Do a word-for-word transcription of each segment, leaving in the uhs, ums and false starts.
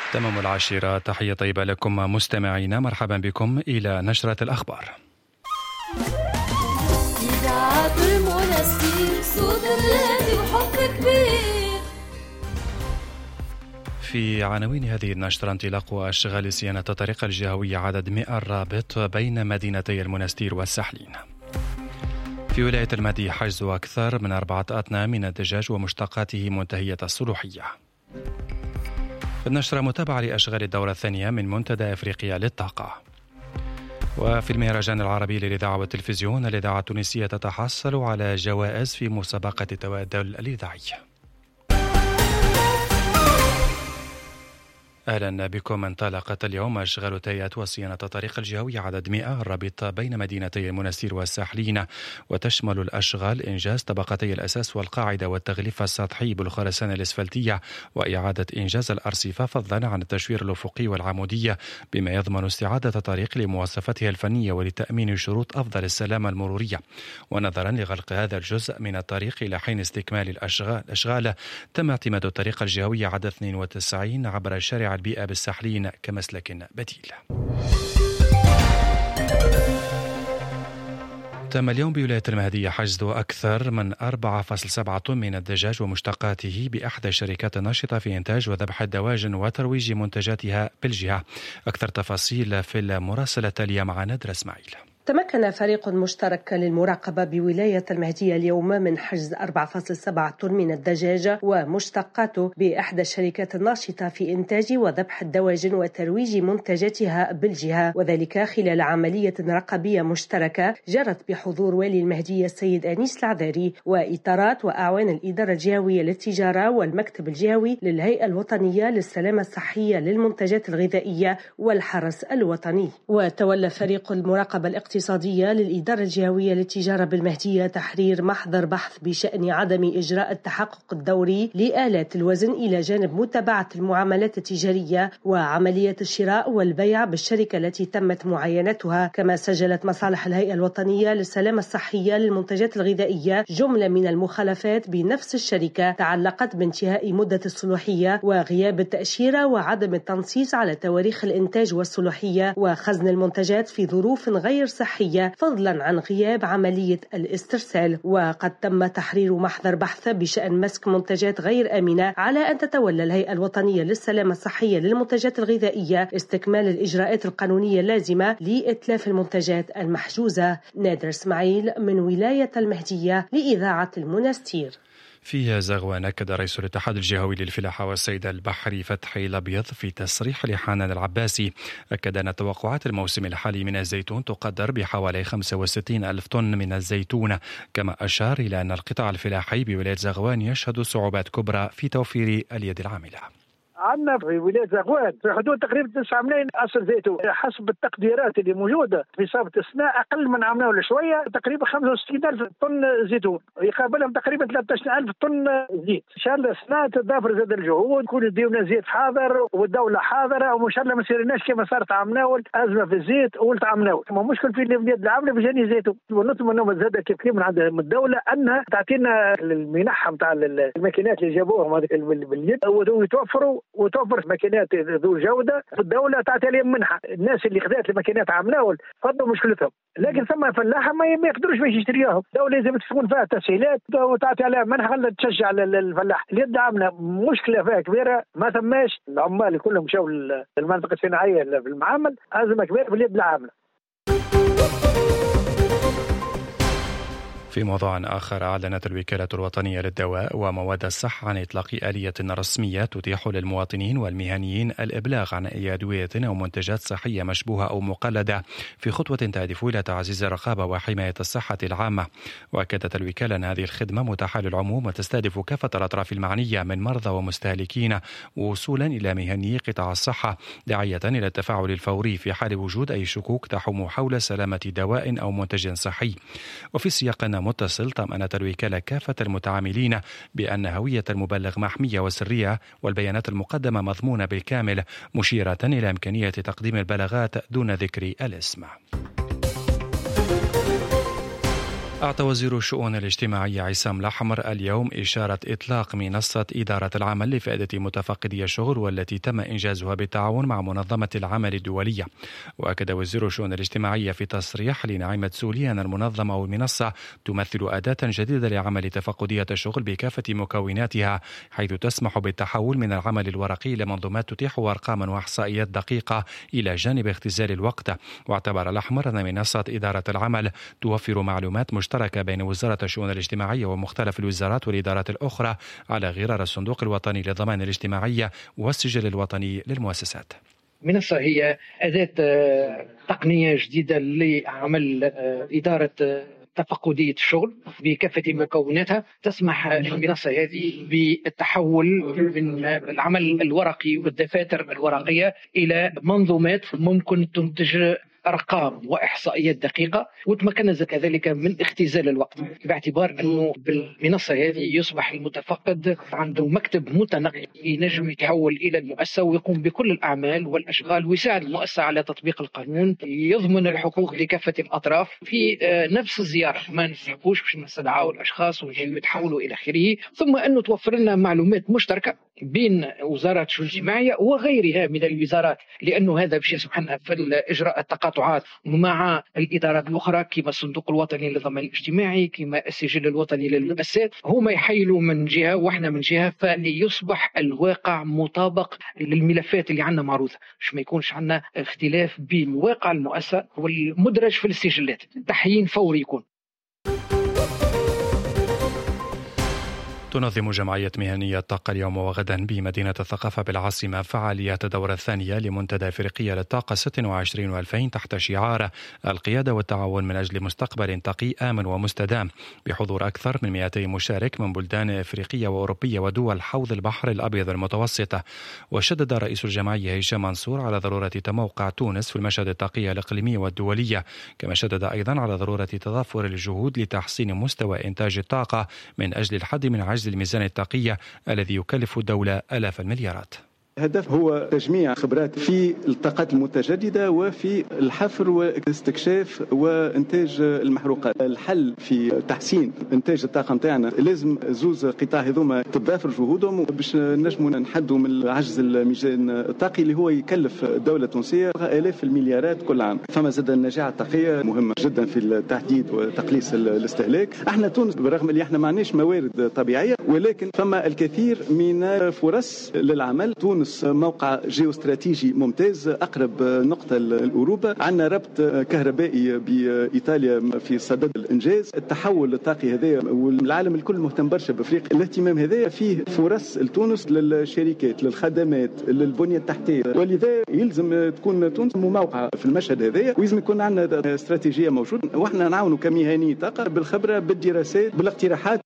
تمام العاشرة، تحية طيبة لكم مستمعينا، مرحبا بكم إلى نشرة الأخبار. إذاعة المنستير صوت الذي وحب كبير. في عناوين هذه النشرة: انطلاق أشغال صيانة الطريق الجهوي عدد مئة الرابط بين مدينتي المنستير والسحلين. في ولاية المهدي حجز أكثر من أربعة أطنان من الدجاج ومشتقاته منتهية الصلاحية. في النشرة متابعة لأشغال الدورة الثانية من منتدى أفريقيا للطاقة. وفي المهرجان العربي للإذاعة والتلفزيون، الإذاعة التونسية تتحصل على جوائز في مسابقة التبادل الإذاعي. أهلا بكم. انطلقت اليوم أشغال تيات وصيانة الطريق الجهوي عدد مئة الرابط بين مدينتي المنستير والساحلين، وتشمل الأشغال إنجاز طبقتي الأساس والقاعدة والتغليف السطحي بالخرسانة الإسفلتية، وإعادة إنجاز الأرصفة فضلا عن التشوير الأفقي والعمودية، بما يضمن استعادة الطريق لمواصفاتها الفنية ولتأمين شروط أفضل السلامة المرورية. ونظرا لغلق هذا الجزء من الطريق إلى حين استكمال الأشغال، تم اعتماد الطريق الجهوي عدد اثنين وتسعين عبر شارع البيئة بالساحلين كمسلك بديل. تم اليوم بولاية المهدية حجز أكثر من أربعة فاصلة سبعة طن من الدجاج ومشتقاته بإحدى الشركات الناشطة في إنتاج وذبح الدواجن وترويج منتجاتها بالجهة. أكثر تفاصيل في المراسلة التالية مع نادر إسماعيل. تمكن فريق مشترك للمراقبة بولاية المهدية اليوم من حجز أربعة فاصلة سبعة طن من الدجاج ومشتقاته بإحدى الشركات الناشطة في إنتاج وذبح الدواجن وترويج منتجاتها بالجهة، وذلك خلال عملية رقابية مشتركة جرت بحضور والي المهدية السيد أنيس العذاري وإطارات وأعوان الإدارة الجهوية للتجارة والمكتب الجهوي للهيئة الوطنية للسلامة الصحية للمنتجات الغذائية والحرس الوطني. وتولى فريق المراقبة الاقتصادية الاقتصادية للإدارة الجهوية للتجارة بالمهدية تحرير محضر بحث بشأن عدم إجراء التحقق الدوري لآلات الوزن إلى جانب متابعة المعاملات التجارية وعملية الشراء والبيع بالشركة التي تمت معاينتها. كما سجلت مصالح الهيئة الوطنية للسلامة الصحية للمنتجات الغذائية جملة من المخالفات بنفس الشركة تعلقت بانتهاء مدة الصلاحية وغياب التأشيرة وعدم التنصيص على تواريخ الإنتاج والصلاحية وخزن المنتجات في ظروف غير صحية فضلا عن غياب عملية الاسترسال. وقد تم تحرير محضر بحث بشأن مسك منتجات غير آمنة على أن تتولى الهيئة الوطنية للسلامة الصحية للمنتجات الغذائية استكمال الإجراءات القانونية اللازمة لإتلاف المنتجات المحجوزة. نادر إسماعيل من ولاية المهدية لإذاعة المنستير. في زغوان أكد رئيس الاتحاد الجهوي للفلاحة والصيد البحري فتحي الأبيض في تصريح لحنان العباسي، أكد أن توقعات الموسم الحالي من الزيتون تقدر بحوالي خمسة وستين ألف طن من الزيتون. كما أشار إلى أن القطاع الفلاحي بولاية زغوان يشهد صعوبات كبرى في توفير اليد العاملة. عندنا في ولاية زغوان في حدود تقريبا تسعة ملايين أصل زيتون حسب التقديرات اللي موجودة في صافة السنة، أقل من عمنا ولا شوية، تقريبا خمسة وستين ألف طن زيتون يقابلهم تقريبا ثلاثة عشر ألف طن زيت. إن شاء الله السنة تضافر زاد الجهود، يكون يديونا زيت حاضر والدولة حاضرة، وإن شاء الله ما يصيرناش كما صارت عمناول أزمة في الزيت ولت عمناول. ما مشكل في اليد العاملة بجاني زيتون، ونطمئن من زاد كيف كيف من عند الدولة أنها تعطينا المنحة نتاع الماكينات اللي جابوهم هذيك باليد ويتوفروا وتوفر ماكينات ذو جودة. الدولة تعطي عليهم منحة، الناس اللي خذات الماكينات عمناول فضلوا مشكلتهم، لكن ثم فلاحة ما يقدروش باش يشتريوهم. الدولة لازم تكون فيها تسهيلات وتعطي عليها منحة خلت تشجع الفلاح. اليد عاملة مشكلة فيها كبيرة، ما ثماش العمال كلهم مشاو للمنطقة الصناعية في المعامل، أزمة كبيرة في اليد العاملة. في موضوع آخر، أعلنت الوكالة الوطنية للدواء ومواد الصحة عن إطلاق آلية رسمية تتيح للمواطنين والمهنيين الإبلاغ عن أي أدوية أو منتجات صحية مشبوهة أو مقلدة في خطوة تهدف إلى تعزيز الرقابة وحماية الصحة العامة. وأكدت الوكالة أن هذه الخدمة متاحة للعموم وتستهدف كافة الأطراف المعنية من مرضى ومستهلكين وصولا إلى مهني قطاع الصحة، داعية إلى التفاعل الفوري في حال وجود أي شكوك تحوم حول سلامة دواء أو منتج صحي. وفي سياق متصل، طمأنت الوكالة كافة المتعاملين بأن هوية المبلغ محمية وسرية والبيانات المقدمة مضمونة بالكامل، مشيرة إلى إمكانية تقديم البلاغات دون ذكر الاسم. أعطى وزير الشؤون الاجتماعية عصام الأحمر اليوم إشارة إطلاق منصة إدارة العمل لفائدة متفقدي الشغل والتي تم إنجازها بالتعاون مع منظمة العمل الدولية. وأكد وزير الشؤون الاجتماعية في تصريح لنعيمة سولي أن المنظمة أو المنصة تمثل أداة جديدة لعمل تفقدية الشغل بكافة مكوناتها، حيث تسمح بالتحول من العمل الورقي إلى منظومات تتيح أرقاما وإحصائيات دقيقة إلى جانب اختزال الوقت. واعتبر الأحمر أن منصة إدارة العمل توفر معلومات مشتركة بين وزارة الشؤون الاجتماعية ومختلف الوزارات والإدارات الأخرى على غرار الصندوق الوطني للضمان الاجتماعي والسجل الوطني للمؤسسات. منصة هي أداة تقنية جديدة لعمل إدارة تفقدية الشغل بكافة مكوناتها. تسمح المنصة هذه بالتحول من العمل الورقي والدفاتر الورقية إلى منظومات ممكن تنتج أرقام وإحصائيات دقيقة، وتمكنز كذلك من اختزال الوقت، باعتبار أنه بالمنصة هذه يصبح المتفقد عنده مكتب متنقل ينجم يتحول إلى المؤسسة ويقوم بكل الأعمال والأشغال ويساعد المؤسسة على تطبيق القانون، يضمن الحقوق لكافة الأطراف في نفس الزيارة، ما نسحبوش باش نستدعوا الأشخاص ويتحولوا إلى آخره. ثم أنه توفر لنا معلومات مشتركة بين وزارة الشؤون الاجتماعية وغيرها من الوزارات، لأنه هذا باش يسمحنا في الإجراء التقاطعات مع الإدارات الأخرى كما الصندوق الوطني للضمان الاجتماعي كما السجل الوطني للمؤسسات، هما يحيلوا من جهة وإحنا من جهة، فليصبح الواقع مطابق للملفات اللي عندنا معروضة، مش ما يكونش عندنا اختلاف بين واقع المؤسسة والمدرج في السجلات، تحيين فوري يكون. تنظم جمعية مهنية الطاقة اليوم وغدا بمدينة الثقافة بالعاصمة فعاليات الدورة الثانية لمنتدى أفريقيا للطاقة ستة وعشرين وألفين تحت شعار القيادة والتعاون من أجل مستقبل طاقي آمن ومستدام، بحضور أكثر من مئتين مشارك من بلدان أفريقية وأوروبية ودول حوض البحر الأبيض المتوسط. وشدد رئيس الجمعية هشام منصور على ضرورة تموقع تونس في المشهد الطاقي الإقليمي والدولية، كما شدد أيضا على ضرورة تضافر الجهود لتحسين مستوى إنتاج الطاقة من أجل الحد من عجز الميزان الطاقية الذي يكلف الدولة آلاف المليارات. الهدف هو تجميع خبرات في الطاقات المتجددة وفي الحفر واستكشاف وإنتاج المحروقات. الحل في تحسين إنتاج الطاقة متاعنا لازم زوز قطاع هذوما تضافر جهودهم باش نجموا نحدوا من عجز الميزان الطاقي اللي هو يكلف الدولة التونسية آلاف المليارات كل عام. فما زاد النجاعة الطاقية مهمة جدا في التحديد وتقليص الاستهلاك. احنا تونس برغم اللي احنا ما عندناش موارد طبيعية ولكن فما الكثير من فرص للعمل. تونس موقع جيوستراتيجي ممتاز، أقرب نقطة لأوروبا، عندنا ربط كهربائي بإيطاليا في صدد الإنجاز. التحول الطاقي هذا والعالم الكل مهتم برشا بأفريقيا، الاهتمام هذا فيه فرص لتونس للشركات للخدمات للبنية التحتية، ولذا يلزم تكون تونس موقع في المشهد هذا ويلزم يكون عندنا استراتيجية موجودة، وإحنا نعاونوا كمهني طاقة بالخبرة بالدراسات بالاقتراحات.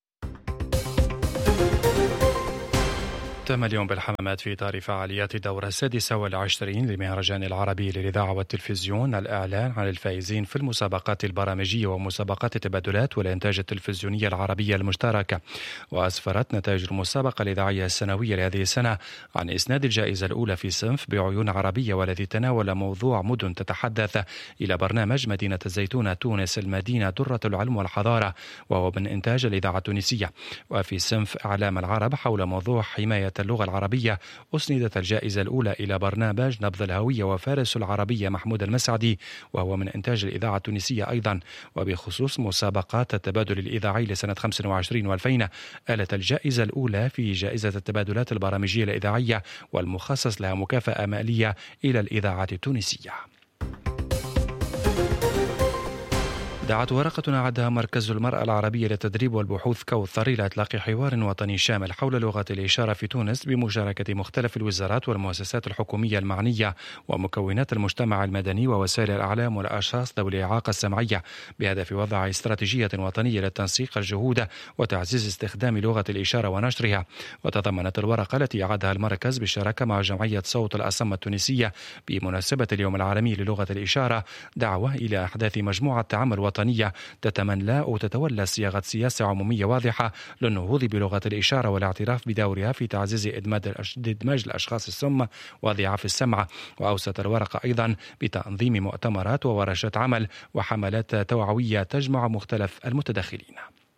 تم اليوم بالحمامات في إطار فعاليات الدورة السادسة والعشرين للمهرجان العربي للإذاعة والتلفزيون الإعلان عن الفائزين في المسابقات البرامجية ومسابقات التبادلات والإنتاج التلفزيونية العربية المشتركة. وأسفرت نتائج المسابقة الإذاعية السنوية لهذه السنة عن إسناد الجائزة الأولى في صنف بعيون عربية، والذي تناول موضوع مدن تتحدث إلى برنامج مدينة الزيتونة تونس المدينة درة العلم والحضارة، وهو من إنتاج الإذاعة التونسية. وفي صنف إعلام العرب حول موضوع حماية اللغة العربية أسندت الجائزة الأولى إلى برنامج نبض الهوية وفارس العربية محمود المسعدي، وهو من إنتاج الإذاعة التونسية أيضا. وبخصوص مسابقات التبادل الإذاعي لسنة خمسة وعشرين وألفين، آلت الجائزة الأولى في جائزة التبادلات البرامجية الإذاعية والمخصص لها مكافأة مالية إلى الإذاعة التونسية. دعت ورقة أعدها مركز المرأة العربية للتدريب والبحوث كوثر إلى إطلاق حوار وطني شامل حول لغة الإشارة في تونس بمشاركة مختلف الوزارات والمؤسسات الحكومية المعنية ومكونات المجتمع المدني ووسائل الإعلام والأشخاص ذوي الإعاقة السمعية، بهدف وضع استراتيجية وطنية للتنسيق الجهود وتعزيز استخدام لغة الإشارة ونشرها. وتضمنت الورقة التي أعدها المركز بالشراكة مع جمعية صوت الأصم التونسية بمناسبة اليوم العالمي للغة الإشارة دعوة إلى أحداث مجموعة عمل الوطنية تتمنى وتتولى صياغة سياسة عمومية واضحة للنهوض بلغة الإشارة والاعتراف بدورها في تعزيز إدماج الأشخاص السم وضعاف السمع. وأوصت الورقة أيضا بتنظيم مؤتمرات وورشات عمل وحملات توعوية تجمع مختلف المتدخلين.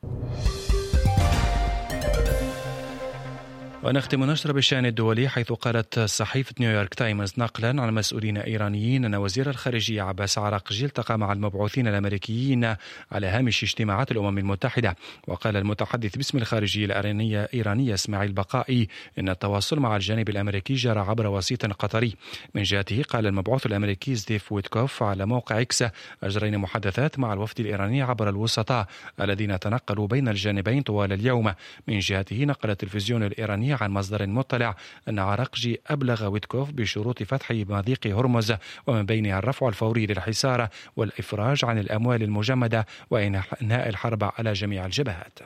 ونختم نشر بالشأن الدولي، حيث قالت صحيفة نيويورك تايمز نقلا عن مسؤولين إيرانيين أن وزير الخارجية عباس عراقجي التقى مع المبعوثين الأمريكيين على هامش اجتماعات الأمم المتحدة. وقال المتحدث باسم الخارجية الإيرانية إيرانية إسماعيل بقائي إن التواصل مع الجانب الأمريكي جرى عبر وسيط قطري. من جهته قال المبعوث الأمريكي ستيف ويتكوف على موقع إكس: أجرينا محادثات مع الوفد الإيراني عبر الوسطاء الذين تنقلوا بين الجانبين طوال اليوم. من جهته نقل التلفزيون الإيراني عن مصدر مطلع أن عراقجي أبلغ ويتكوف بشروط فتح مضيق هرمز، ومن بينها الرفع الفوري للحصار والإفراج عن الأموال المجمدة وإنهاء الحرب على جميع الجبهات.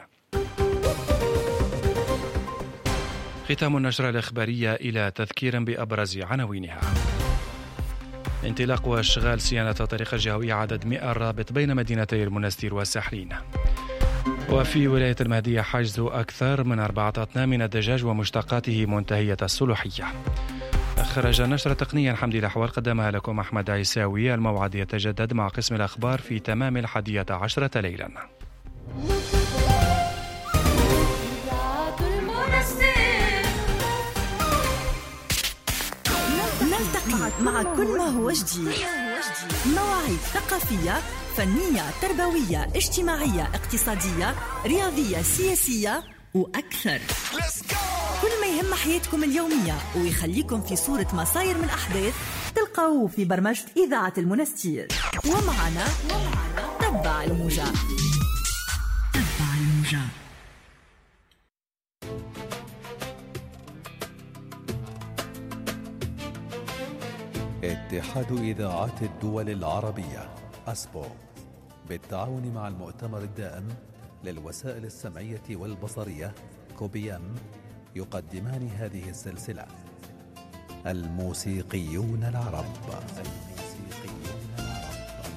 ختام النشرة الإخبارية إلى تذكير بأبرز عناوينها. انطلاق واشغال صيانة الطريق الجوي عدد مئة الرابط بين مدينتي المنستير والسحلين. وفي ولاية المهدية حجز أكثر من أربعة أطنان من الدجاج ومشتقاته منتهية الصلاحية. خرج نشرة تقنيا حمدي الأحوال قدمها لكم أحمد عيساوي. الموعد يتجدد مع قسم الأخبار في تمام الحادية عشرة ليلا. نلتقي مع كل ما هو جديد، مواعيد ثقافية، فنية، تربوية، اجتماعية، اقتصادية، رياضية، سياسية وأكثر. كل ما يهم حياتكم اليومية ويخليكم في صورة مصاير من أحداث تلقوه في برمجة إذاعة المنستير. ومعنا تبع الموجة. تبع الموجة. اتحاد إذاعات الدول العربية أسبو بالتعاون مع المؤتمر الدائم للوسائل السمعية والبصرية كوبيام يقدمان هذه السلسلة الموسيقيون العرب. الموسيقيون العرب.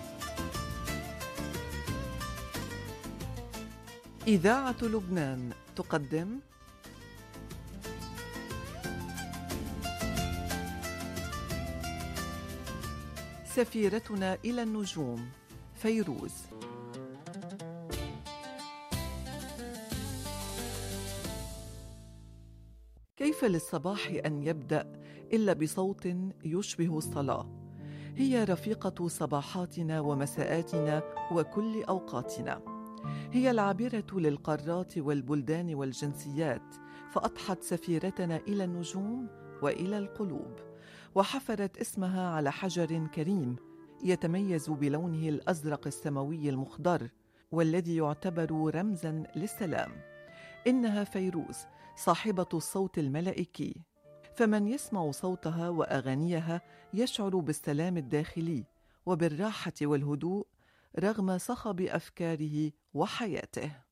إذاعة لبنان تقدم سفيرتنا إلى النجوم فيروز. كيف للصباح أن يبدأ إلا بصوت يشبه الصلاة؟ هي رفيقة صباحاتنا ومساءاتنا وكل أوقاتنا. هي العابرة للقارات والبلدان والجنسيات، فأضحت سفيرتنا إلى النجوم وإلى القلوب، وحفرت اسمها على حجر كريم يتميز بلونه الأزرق السماوي المخضر، والذي يعتبر رمزاً للسلام. إنها فيروز، صاحبة الصوت الملائكي، فمن يسمع صوتها وأغانيها يشعر بالسلام الداخلي وبالراحة والهدوء رغم صخب أفكاره وحياته.